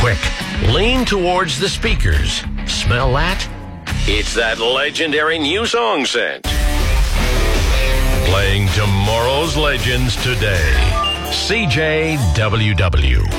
quick. Lean towards the speakers. Smell that? It's that legendary new song scent. Playing tomorrow's legends today. CJWW.